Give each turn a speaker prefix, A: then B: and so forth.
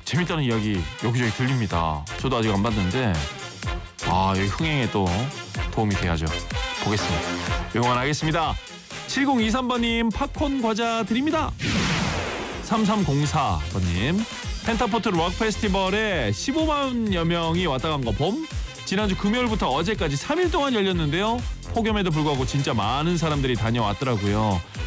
A: 재밌다는 이야기 여기저기 들립니다. 저도 아직 안 봤는데 여기 흥행에 또 도움이 돼야죠. 보겠습니다. 응원하겠습니다. 7023번님 팝콘 과자 드립니다. 3304번님 펜타포트 록 페스티벌에 15만여 명이 왔다 간 거 봄? 지난주 금요일부터 어제까지 3일 동안 열렸는데요. 폭염에도 불구하고 진짜 많은 사람들이 다녀왔더라고요.